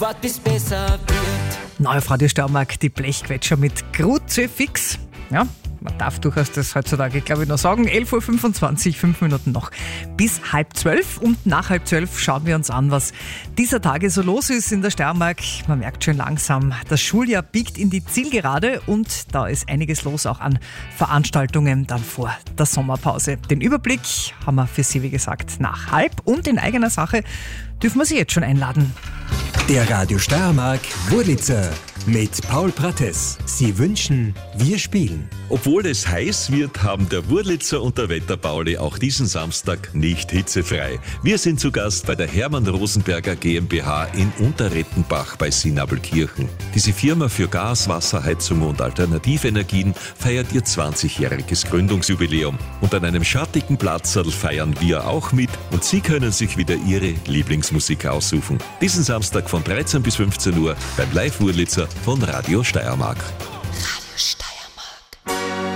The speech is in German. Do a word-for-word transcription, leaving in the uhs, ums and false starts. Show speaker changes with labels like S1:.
S1: wart bis besser wird.
S2: Neu auf Radio Steiermark, die Blechquetscher mit Kruzifix. Ja, man darf durchaus das heutzutage, glaube ich, noch sagen. elf Uhr fünfundzwanzig, fünf Minuten noch bis halb zwölf. Und nach halb zwölf schauen wir uns an, was dieser Tage so los ist in der Steiermark. Man merkt schon langsam, das Schuljahr biegt in die Zielgerade und da ist einiges los auch an Veranstaltungen dann vor der Sommerpause. Den Überblick haben wir für Sie, wie gesagt, nach halb und in eigener Sache dürfen wir Sie jetzt schon einladen.
S3: Der Radio Steiermark Wurlitzer mit Paul Prates. Sie wünschen, wir spielen.
S4: Obwohl es heiß wird, haben der Wurlitzer und der Wetterpauli auch diesen Samstag nicht hitzefrei. Wir sind zu Gast bei der Hermann Rosenberger GmbH in Unterrettenbach bei Sinnabelkirchen. Diese Firma für Gas, Wasserheizung und Alternativenergien feiert ihr zwanzigjähriges Gründungsjubiläum. Und an einem schattigen Platzerl feiern wir auch mit und Sie können sich wieder Ihre Lieblingsmusik aussuchen. Diesen Samstag von dreizehn bis fünfzehn Uhr beim Live-Wurlitzer von Radio Steiermark.